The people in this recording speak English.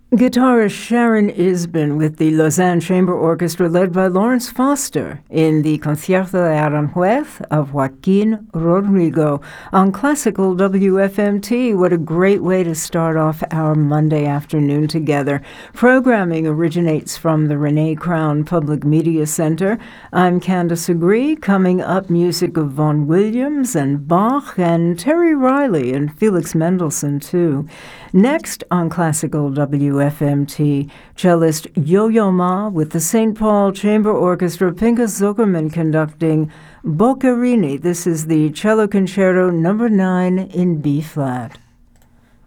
Guitarist Sharon Isbin with the Lausanne Chamber Orchestra led by Lawrence Foster in the Concierto de Aranjuez of Joaquin Rodrigo on Classical WFMT. What a great way to start off our Monday afternoon together. Programming originates from the Renee Crown Public Media Center. I'm Candace Agree. Coming up, music of Vaughan Williams and Bach and Terry Riley and Felix Mendelssohn, too. Next on Classical WFMT, cellist Yo-Yo Ma with the St. Paul Chamber Orchestra, Pinchas Zuckerman conducting Boccherini. This is the Cello Concerto No. 9 in B-flat.